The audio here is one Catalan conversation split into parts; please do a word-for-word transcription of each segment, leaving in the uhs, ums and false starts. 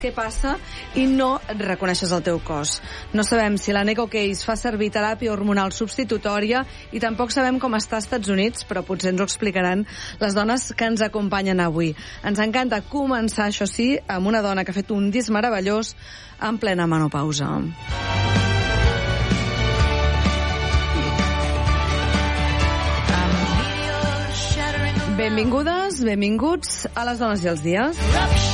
què passa i no et reconeixes el teu cos. No sabem si la Neko Case fa servir teràpia hormonal substitutòria i tampoc sabem com està als Estats Units, però potser ens ho explicaran les dones que ens acompanyen avui. Ens encanta començar, això sí, amb una dona que ha fet un disc meravellós en plena menopausa. Benvingudes, benvinguts a Les Dones i els Dies.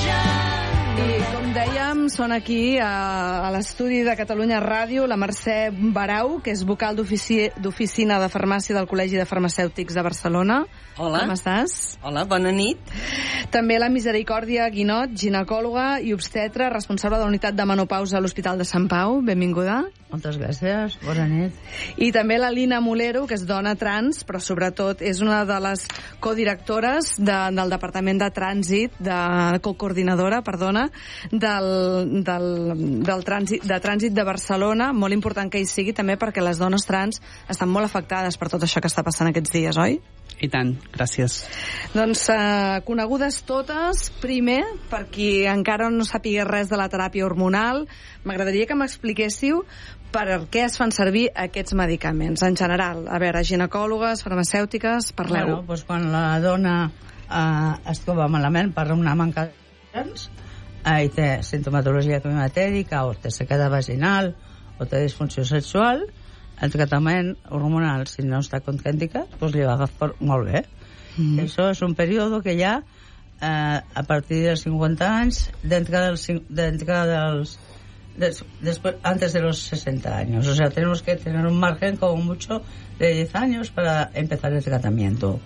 I com dèiem, són aquí a, a l'estudi de Catalunya Ràdio la Mercè Barau, que és vocal d'oficina de farmàcia del Col·legi de Farmacèutics de Barcelona. Hola. Com estàs? Hola, bona nit. També la Misericòrdia Guinot, ginecòloga i obstetra, responsable de la unitat de menopausa a l'Hospital de Sant Pau. Benvinguda. Moltes gràcies, bona nit. I també la Lina Molero, que és dona trans, però sobretot és una de les codirectores de, del Departament de Trànsit, de cocoordinadora, perdona, del, del, del trànsit, de Trànsit de Barcelona. Molt important que hi sigui també perquè les dones trans estan molt afectades per tot això que està passant aquests dies, oi? I tant, gràcies. Doncs eh, conegudes totes, primer, per qui encara no sàpiga res de la teràpia hormonal, m'agradaria que m'expliquéssiu per què es fan servir aquests medicaments, en general. A veure, ginecòlogues, farmacèutiques, parleu. Bueno, doncs quan la dona eh, es troba malament per una manca de eh, i té sintomatologia climatèrica, o té sequeda vaginal, o té disfunció sexual, el tractament hormonal, si no està contraindicat, doncs li va agafar molt bé. Mm. Això és un període que ja, eh, a partir dels cincuenta anys, d'entre dels, d'entre dels des, después, antes de los sesenta años. O sea, tenemos que tener un margen como mucho de diez años para empezar el tratamiento.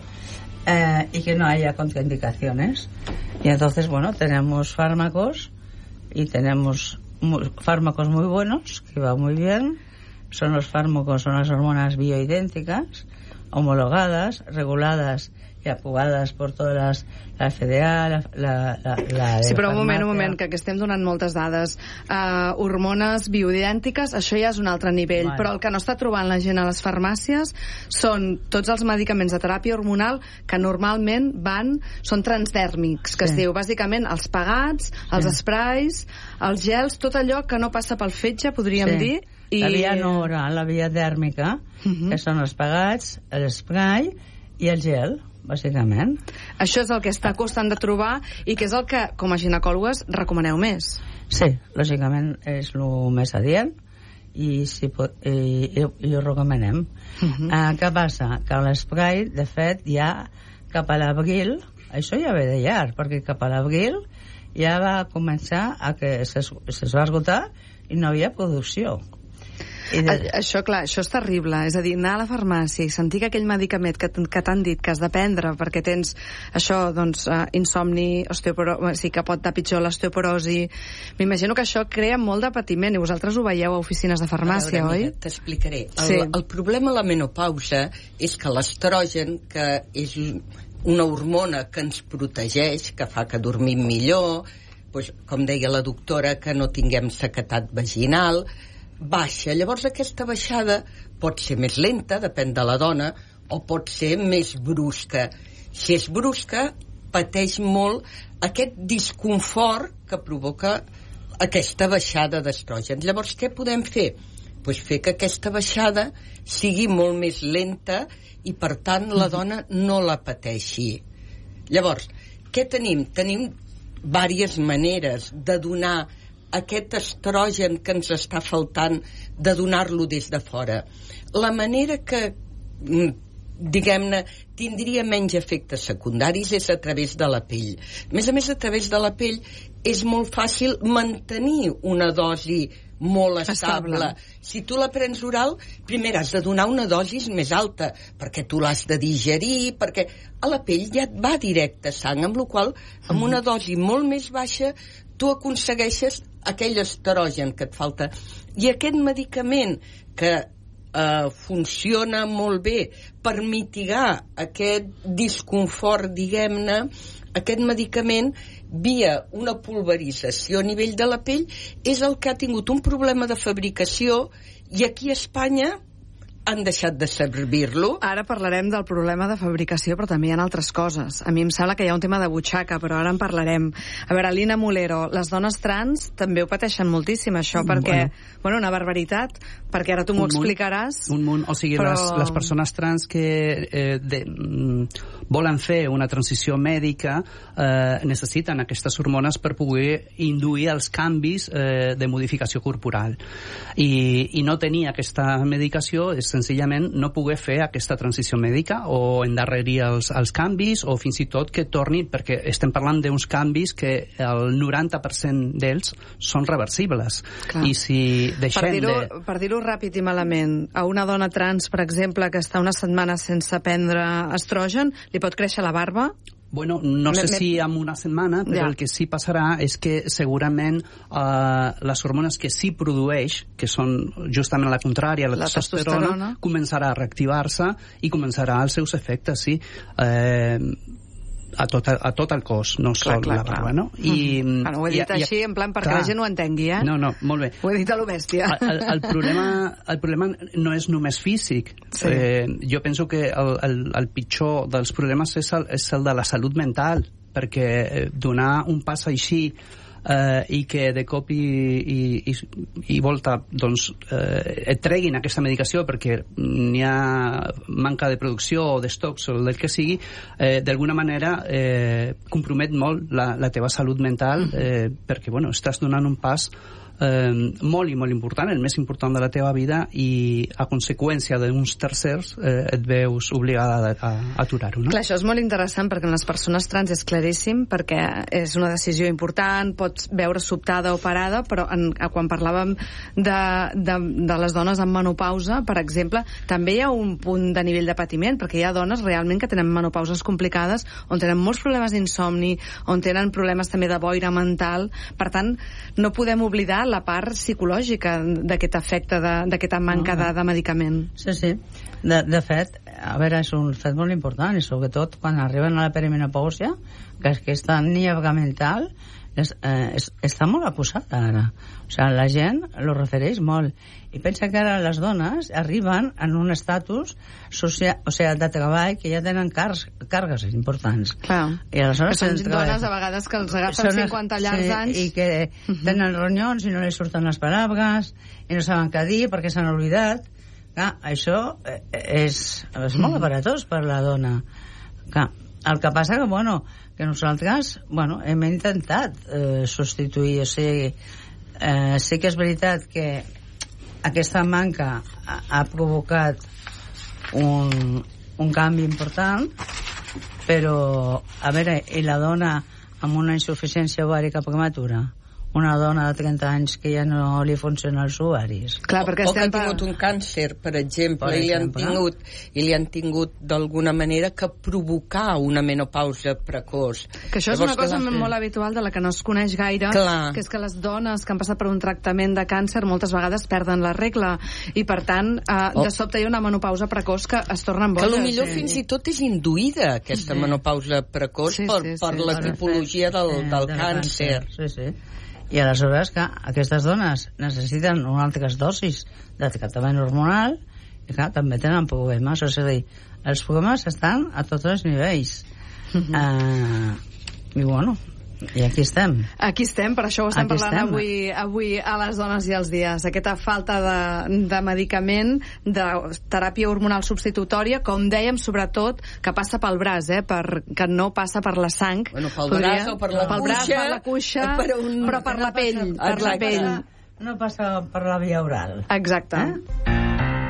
Eh, y que no haya contraindicaciones. Y entonces, bueno, tenemos fármacos y tenemos muy, fármacos muy buenos, que va muy bien. Son los fármacos, son las hormonas bioidénticas, homologadas, reguladas y aprovadas por todas las, la F D A, la, la, la, la Sí, però un moment, un moment, que, que estem donant moltes dades. Uh, hormones bioidèntiques, això ja és un altre nivell, vale. Però el que no està trobant la gent a les farmàcies són tots els medicaments de teràpia hormonal que normalment van, són transdèrmics, que sí. Es diu bàsicament els pegats, els sí. Sprays, els gels, tot allò que no passa pel fetge, podríem sí. dir. I... La via no oral, la via dèrmica, uh-huh. que són els pegats, l'esprai i el gel, bàsicament. Això és el que està costant de trobar i que és el que, com a ginecòlogues, recomaneu més. Sí, lògicament és el més adient i, si pot, i, i, i ho recomanem. Uh-huh. Uh, què passa? Que l'esprai, de fet, ja cap a l'abril, això ja ve de llarg, perquè cap a l'abril ja va començar a que es, es va esgotar i no havia producció. De... Això, clar, això és terrible. És a dir, anar a la farmàcia i sentir que aquell medicament que, que t'han dit que has de prendre perquè tens això, doncs, uh, insomni, osteoporosi, sí, que pot dar pitjor l'osteoporosi. M'imagino que això crea molt de patiment i vosaltres ho veieu a oficines de farmàcia, veure, oi? Mira, t'explicaré. El, sí. el problema a la menopausa és que l'estrogen, que és una hormona que ens protegeix, que fa que dormim millor, doncs, com deia la doctora, que no tinguem sequedat vaginal, baixa. Llavors aquesta baixada pot ser més lenta, depèn de la dona, o pot ser més brusca. Si és brusca, pateix molt aquest disconfort que provoca aquesta baixada d'estrògens. Llavors, què podem fer? Pues fer que aquesta baixada sigui molt més lenta i, per tant, la dona no la pateixi. Llavors, què tenim? Tenim diverses maneres de donar aquest estrogen que ens està faltant, de donar-lo des de fora. La manera que, diguem-ne, tindria menys efectes secundaris és a través de la pell. A més a més, a través de la pell és molt fàcil mantenir una dosi molt estable. estable. Si tu la prens oral, primer has de donar una dosi més alta, perquè tu l'has de digerir, perquè a la pell ja et va directe sang, amb la qual cosa, amb una dosi molt més baixa, tu aconsegueixes aquell estrogen que et falta. I aquest medicament que eh, funciona molt bé per mitigar aquest disconfort, diguem-ne, aquest medicament, via una pulverització a nivell de la pell, és el que ha tingut un problema de fabricació i aquí a Espanya han deixat de servir-lo. Ara parlarem del problema de fabricació, però també hi ha altres coses. A mi em sembla que hi ha un tema de butxaca, però ara en parlarem. A veure, Lina Mulero, les dones trans també ho pateixen moltíssim, això, perquè, bueno, bueno una barbaritat, perquè ara tu m'ho explicaràs. Un munt, o sigui, però... les, les persones trans que eh, de, mm, volen fer una transició mèdica eh, necessiten aquestes hormones per poder induir els canvis eh, de modificació corporal. I, i no tenir aquesta medicació és senzillament no poder fer aquesta transició mèdica o endarrerir els, els canvis o fins i tot que torni, perquè estem parlant d'uns canvis que el noranta per cent d'ells són reversibles. Clar. I si deixem per dir-ho, de... Per dir-ho ràpid i malament, a una dona trans, per exemple, que està una setmana sense prendre estrogen, li pot créixer la barba? Bueno, no sé si en una setmana, però ja. El que sí passarà és que segurament eh, les hormones que sí produeix, que són justament la contrària, la, la testosterona, testosterona, començarà a reactivar-se i començarà els seus efectes, sí. Eh, a tot, a tot el cos, no clar, sol clar, la barba, clar. No? I, mm. bueno, ho he dit i, així, i, en plan, perquè clar. La gent ho entengui, eh? No, no, molt bé. Ho he dit a lo bèstia. El, el, el, problema, el problema no és només físic. Sí. Eh, jo penso que el, el, el pitjor dels problemes és el, és el de la salut mental, perquè donar un pas així eh, i que de cop i, i, i, i volta doncs, eh, et treguin aquesta medicació perquè n'hi ha manca de producció o d'estocs o del que sigui, eh, d'alguna manera eh, compromet molt la, la teva salut mental eh, perquè bueno, estàs donant un pas eh, molt i molt important, el més important de la teva vida, i a conseqüència d'uns tercers eh, et veus obligada a, a aturar-ho, no? Clar, això és molt interessant perquè en les persones trans és claríssim, perquè és una decisió important, pots veure sobtada o parada, però en, quan parlàvem de, de, de les dones amb menopausa, per exemple, també hi ha un punt de nivell de patiment, perquè hi ha dones realment que tenen menopauses complicades, on tenen molts problemes d'insomni, on tenen problemes també de boira mental. Per tant, no podem oblidar la part psicològica d'aquest efecte, d'aquesta manca de, de medicament. Sí, sí. De, de fet, a veure, és un fet molt important, i sobretot quan arriben a la perimenopàusia, que aquesta níaga mental és, eh, és, està molt acusada ara. O sigui, la gent lo refereix molt. I pensa que ara les dones arriben en un estatus social, o sigui, de treball, que ja tenen car càrregues importants. Clar. I aleshores que són dones a vegades que els agafen són, cinquanta llargs sí, anys. I que tenen reunions i no li surten les paraules i no saben què dir perquè s'han oblidat. Clar, això és, és molt aparatós per la dona. Clar, el que passa que, bueno, que nosaltres, bueno, hem intentat eh, substituir, o sigui, eh, sí que és veritat que aquesta manca ha, ha provocat un, un canvi important, però, a veure, i la dona amb una insuficiència ovàrica prematura, una dona de trenta anys que ja no li funcionen els ovaris. Clar, perquè o, o que ha tingut un càncer, per exemple, per exemple. i li han tingut, i li han tingut d'alguna manera que provocar una menopausa precoç. Que això és Llavors, una cosa que... molt habitual de la que no es coneix gaire, Clar. que és que les dones que han passat per un tractament de càncer moltes vegades perden la regla, i per tant, eh, oh. de sobte hi ha una menopausa precoç que es tornen boges. Que potser sí. fins i tot és induïda, aquesta sí. menopausa precoç, sí, per, sí, sí, per sí, la sí. tipologia del, del, del càncer. càncer. Sí, sí. I aleshores que aquestes dones necessiten unes altres dosis de tractament hormonal i clar, també tenen problemes, és a dir, els problemes estan a tots els nivells. Uh-huh. uh, i bueno, i aquí estem. Aquí estem, per això ho estem aquí parlant estem. avui, avui a les dones i els dies. Aquesta falta de, de medicament, de teràpia hormonal substitutòria, com dèiem, sobretot, que passa pel braç, eh? Per, que no passa per la sang. Bueno, pel Podria, braç o per la pel cuixa. Braç, per la cuixa, per un... però per la pell. No per la pell. No passa per la via oral. Exacte. Eh?